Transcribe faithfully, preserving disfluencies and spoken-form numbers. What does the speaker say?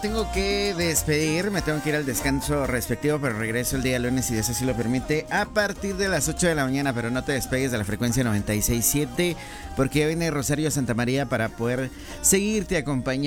Tengo que despedir, me tengo que ir al descanso respectivo, pero regreso el día lunes, si Dios así lo permite, a partir de las ocho de la mañana, pero no te despegues de la frecuencia noventa y seis punto siete, porque ya viene Rosario Santamaría para poder seguirte acompañando.